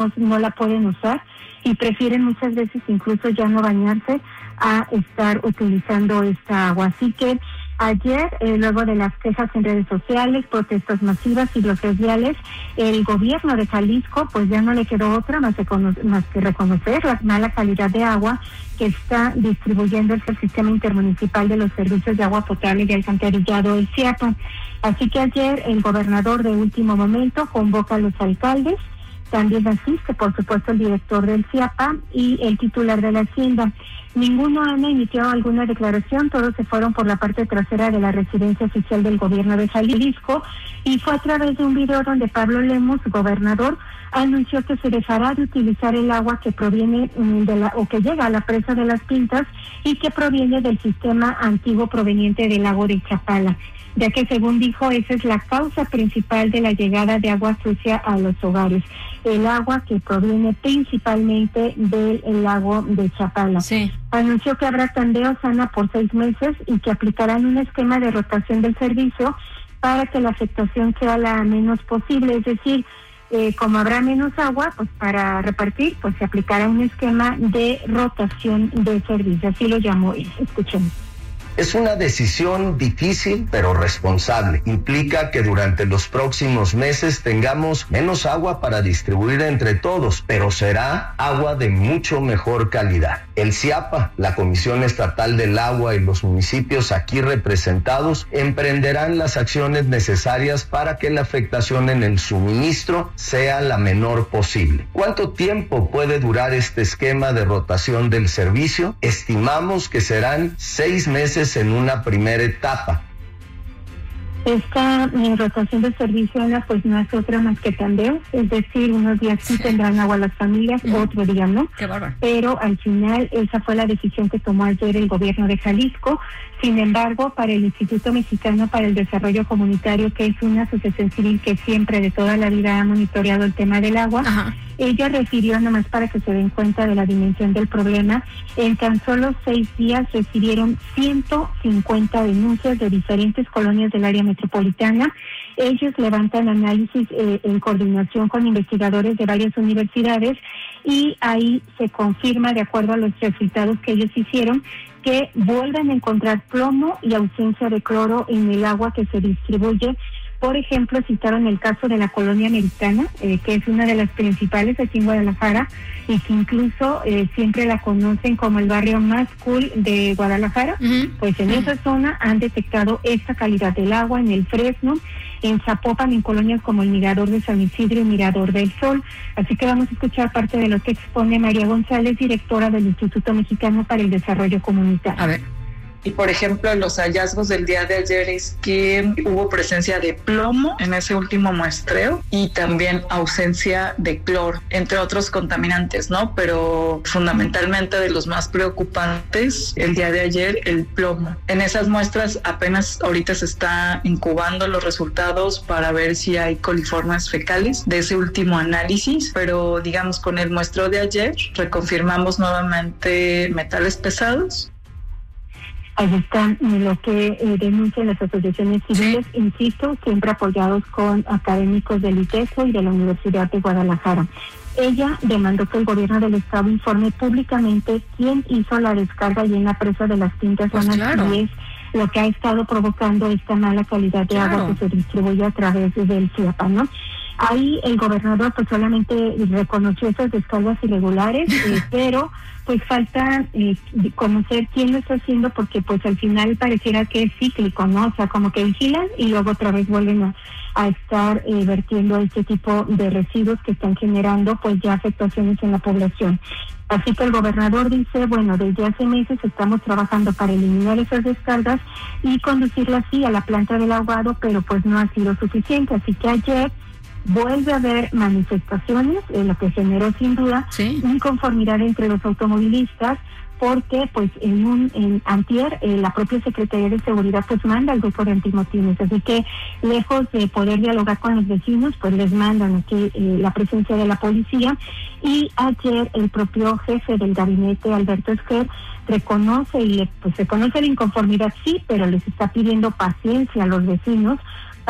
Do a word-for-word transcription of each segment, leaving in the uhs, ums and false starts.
no la pueden usar y prefieren muchas veces incluso ya no bañarse a estar utilizando esta agua. Así que ayer, eh, luego de las quejas en redes sociales, protestas masivas y bloqueos viales, el gobierno de Jalisco pues ya no le quedó otra más, cono- más que reconocer la mala calidad de agua que está distribuyendo el Sistema Intermunicipal de los Servicios de Agua Potable y de Alcantarillado, el SIAPA. Así que ayer el gobernador de último momento convoca a los alcaldes, también asiste, por supuesto, el director del SIAPA y el titular de la Hacienda. Ninguno han emitido alguna declaración, todos se fueron por la parte trasera de la residencia oficial del gobierno de Jalisco, y fue a través de un video donde Pablo Lemos, gobernador, anunció que se dejará de utilizar el agua que proviene de la o que llega a la presa de Las Pintas y que proviene del sistema antiguo proveniente del lago de Chapala, ya que, según dijo, esa es la causa principal de la llegada de agua sucia a los hogares, el agua que proviene principalmente del lago de Chapala. Sí. Anunció que habrá tandeo sana por seis meses y que aplicarán un esquema de rotación del servicio para que la afectación sea la menos posible, es decir, eh, como habrá menos agua, pues para repartir, pues se aplicará un esquema de rotación del servicio, así lo llamó él. Escuchemos. Es una decisión difícil pero responsable. Implica que durante los próximos meses tengamos menos agua para distribuir entre todos, pero será agua de mucho mejor calidad. El SIAPA, la Comisión Estatal del Agua y los municipios aquí representados emprenderán las acciones necesarias para que la afectación en el suministro sea la menor posible. ¿Cuánto tiempo puede durar este esquema de rotación del servicio? Estimamos que serán seis meses en una primera etapa. Esta eh, rotación de servicio, Ana, pues no es otra más que tandeo, es decir, unos días sí, sí tendrán agua las familias, uh-huh. otro día no. Qué bárbaro. Pero al final esa fue la decisión que tomó ayer el gobierno de Jalisco. Sin embargo, para el Instituto Mexicano para el Desarrollo Comunitario, que es una asociación civil que siempre de toda la vida ha monitoreado el tema del agua, uh-huh. ella refirió, nomás para que se den cuenta de la dimensión del problema, en tan solo seis días recibieron ciento cincuenta denuncias de diferentes colonias del área metropolitana. Ellos levantan análisis eh, en coordinación con investigadores de varias universidades y ahí se confirma, de acuerdo a los resultados que ellos hicieron, que vuelven a encontrar plomo y ausencia de cloro en el agua que se distribuye. Por ejemplo, citaron el caso de la Colonia Americana, eh, que es una de las principales aquí en Guadalajara y que incluso eh, siempre la conocen como el barrio más cool de Guadalajara. Uh-huh. Pues en uh-huh. esa zona han detectado esta calidad del agua, en el Fresno, en Zapopan, en colonias como el Mirador de San Isidro y Mirador del Sol. Así que vamos a escuchar parte de lo que expone María González, directora del Instituto Mexicano para el Desarrollo Comunitario. A ver. Y por ejemplo, los hallazgos del día de ayer es que hubo presencia de plomo en ese último muestreo y también ausencia de cloro, entre otros contaminantes, ¿no? Pero fundamentalmente de los más preocupantes el día de ayer, el plomo. En esas muestras apenas ahorita se está incubando los resultados para ver si hay coliformes fecales de ese último análisis, pero digamos con el muestreo de ayer reconfirmamos nuevamente metales pesados. Ahí están lo que eh, denuncian las asociaciones civiles, sí. insisto, siempre apoyados con académicos del ITESO y de la Universidad de Guadalajara. Ella demandó que el gobierno del estado informe públicamente quién hizo la descarga y en la presa de Las Pintas, pues claro. y es lo que ha estado provocando esta mala calidad de claro. agua que se distribuye a través del SIAPA, ¿no? Ahí el gobernador pues solamente reconoció esas descargas irregulares, eh, pero pues falta eh, conocer quién lo está haciendo, porque pues al final pareciera que es cíclico, ¿no? O sea, como que vigilan y luego otra vez vuelven a, a estar eh, vertiendo este tipo de residuos que están generando pues ya afectaciones en la población. Así que el gobernador dice, bueno, desde hace meses estamos trabajando para eliminar esas descargas y conducirlas así a la planta del ahogado, pero pues no ha sido suficiente. Así que ayer vuelve a haber manifestaciones, eh, lo que generó sin duda ¿Sí? inconformidad entre los automovilistas, porque pues en un en antier eh, la propia Secretaría de Seguridad pues manda al grupo de antimotines, así que lejos de poder dialogar con los vecinos, pues les mandan aquí eh, la presencia de la policía. Y ayer el propio jefe del gabinete, Alberto Esquer, reconoce y le, pues reconoce la inconformidad, sí, pero les está pidiendo paciencia a los vecinos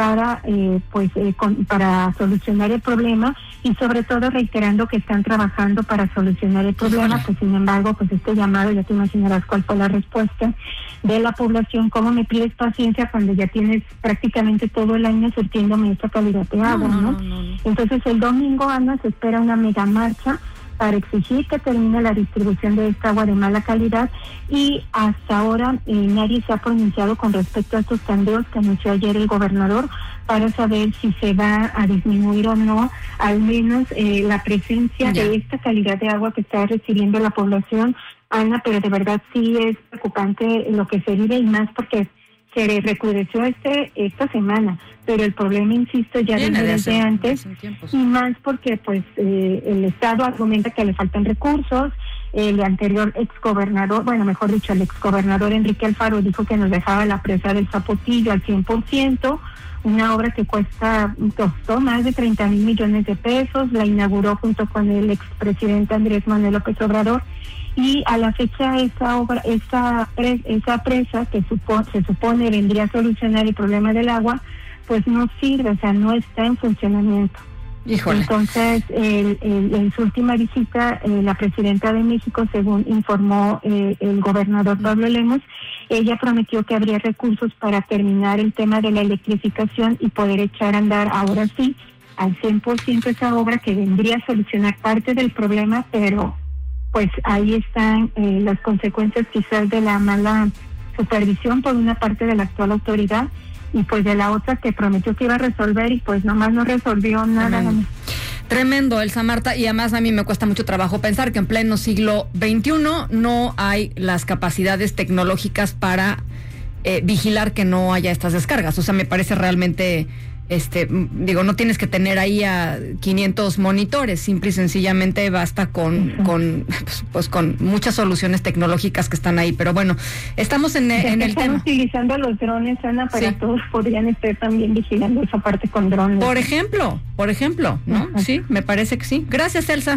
para eh, pues eh, con, para solucionar el problema, y sobre todo reiterando que están trabajando para solucionar el problema. Pues sin embargo, pues este llamado, ya te imaginarás cuál fue la respuesta de la población: ¿cómo me pides paciencia cuando ya tienes prácticamente todo el año surtiéndome esta calidad de agua? No, no, no, no, no. Entonces el domingo, Ana, se espera una mega marcha para exigir que termine la distribución de esta agua de mala calidad, y hasta ahora eh, nadie se ha pronunciado con respecto a estos tandeos que anunció ayer el gobernador para saber si se va a disminuir o no al menos eh, la presencia ya de esta calidad de agua que está recibiendo la población, Ana. Pero de verdad sí es preocupante lo que se vive, y más porque se recrudeció este esta semana, pero el problema, insisto, ya viene desde antes, y más porque pues eh, el Estado argumenta que le faltan recursos. El anterior exgobernador, bueno, mejor dicho, el exgobernador Enrique Alfaro dijo que nos dejaba la presa del Zapotillo al cien por ciento, una obra que cuesta, costó más de treinta mil millones de pesos, la inauguró junto con el expresidente Andrés Manuel López Obrador, y a la fecha esa obra, esa, esa presa que supo, se supone vendría a solucionar el problema del agua, pues no sirve, o sea, no está en funcionamiento. Híjole. Entonces, el, el, en su última visita, eh, la presidenta de México, según informó eh, el gobernador Pablo Lemos, ella prometió que habría recursos para terminar el tema de la electrificación y poder echar a andar ahora sí al cien por ciento esa obra que vendría a solucionar parte del problema, pero pues ahí están eh, las consecuencias quizás de la mala supervisión por una parte de la actual autoridad, y pues de la otra que prometió que iba a resolver y pues nomás no resolvió nada. Tremendo, Tremendo Elsa Marta, y además a mí me cuesta mucho trabajo pensar que en pleno siglo veintiuno no hay las capacidades tecnológicas para eh, vigilar que no haya estas descargas. O sea, me parece realmente... Este, digo, no tienes que tener ahí a quinientos monitores, simple y sencillamente basta con, uh-huh. con pues, pues con muchas soluciones tecnológicas que están ahí. Pero bueno, estamos en, en el están tema. utilizando los drones, Ana, para sí. Todos podrían estar también vigilando esa parte con drones. Por ejemplo, por ejemplo, ¿no? Uh-huh. Sí, me parece que sí. Gracias, Elsa.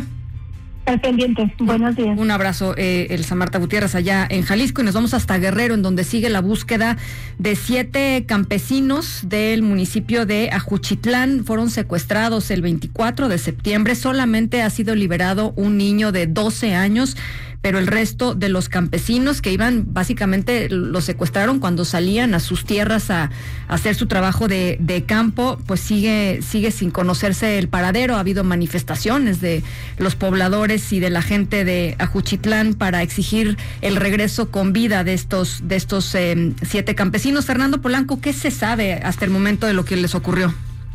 Al pendiente. Buenos días. Un abrazo, eh, Elsa Marta Gutiérrez, allá en Jalisco, y nos vamos hasta Guerrero, en donde sigue la búsqueda de siete campesinos del municipio de Ajuchitlán. Fueron secuestrados el veinticuatro de septiembre. Solamente ha sido liberado un niño de doce años, pero el resto de los campesinos que iban, básicamente los secuestraron cuando salían a sus tierras a, a hacer su trabajo de, de campo, pues sigue, sigue sin conocerse el paradero. Ha habido manifestaciones de los pobladores y de la gente de Ajuchitlán para exigir el regreso con vida de estos, de estos eh, siete campesinos. Fernando Polanco, ¿qué se sabe hasta el momento de lo que les ocurrió?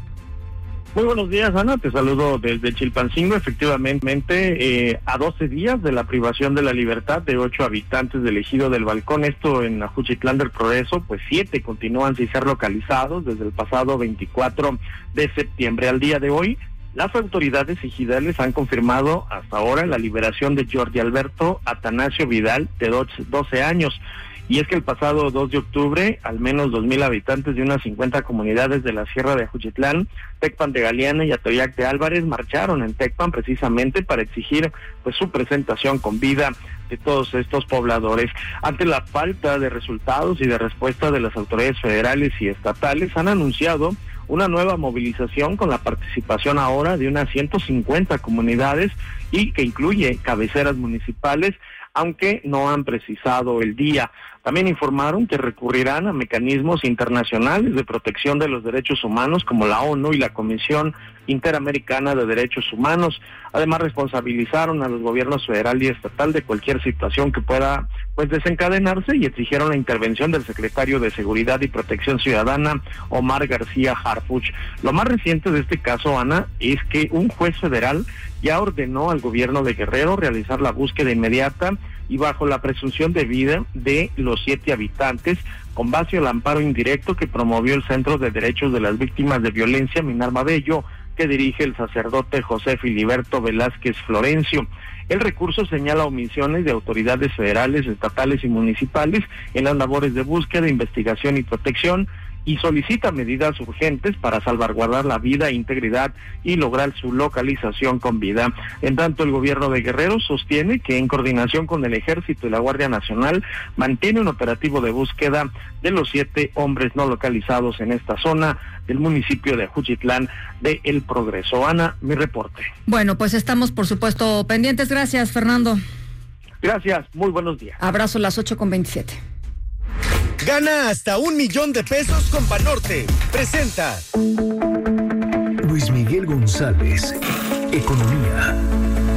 Muy buenos días, Ana, te saludo desde Chilpancingo. Efectivamente, eh, a doce días de la privación de la libertad de ocho habitantes del ejido del Balcón, esto en Ajuchitlán del Progreso, pues siete continúan sin ser localizados desde el pasado veinticuatro de septiembre. Al día de hoy, las autoridades ejidales han confirmado hasta ahora la liberación de Jordi Alberto Atanasio Vidal, de doce años. Y es que el pasado dos de octubre, al menos dos mil habitantes de unas cincuenta comunidades de la Sierra de Ajuchitlán, Tecpan de Galeana y Atoyac de Álvarez marcharon en Tecpan precisamente para exigir pues su presentación con vida de todos estos pobladores. Ante la falta de resultados y de respuesta de las autoridades federales y estatales, han anunciado una nueva movilización con la participación ahora de unas ciento cincuenta comunidades y que incluye cabeceras municipales, aunque no han precisado el día. También informaron que recurrirán a mecanismos internacionales de protección de los derechos humanos como la ONU y la Comisión Interamericana de Derechos Humanos. Además, responsabilizaron a los gobiernos federal y estatal de cualquier situación que pueda pues desencadenarse y exigieron la intervención del secretario de Seguridad y Protección Ciudadana, Omar García Harfuch. Lo más reciente de este caso, Ana, es que un juez federal ya ordenó al gobierno de Guerrero realizar la búsqueda inmediata y bajo la presunción de vida de los siete habitantes, con base al amparo indirecto que promovió el Centro de Derechos de las Víctimas de Violencia, Minarma Bello, que dirige el sacerdote José Filiberto Velázquez Florencio. El recurso señala omisiones de autoridades federales, estatales y municipales en las labores de búsqueda, investigación y protección, y solicita medidas urgentes para salvaguardar la vida, integridad y lograr su localización con vida. En tanto, el gobierno de Guerrero sostiene que en coordinación con el Ejército y la Guardia Nacional mantiene un operativo de búsqueda de los siete hombres no localizados en esta zona del municipio de Juchitlán de El Progreso. Ana, mi reporte. Bueno, pues estamos por supuesto pendientes. Gracias, Fernando. Gracias, muy buenos días. Abrazo, las ocho con veintisiete. Gana hasta un millón de pesos con Banorte. Presenta Luis Miguel González, Economía.